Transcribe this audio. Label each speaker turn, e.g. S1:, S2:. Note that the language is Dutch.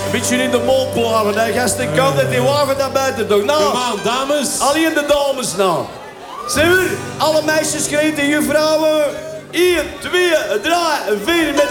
S1: Een beetje in de mol plaven, hè. Gasten kan dat die wagen naar buiten toch. Nou,
S2: Kom aan, dames.
S1: alleen de dames nou. Zijn we? Alle meisjes schreeuwen, juffrouwen. 1, 2, 3, 4 met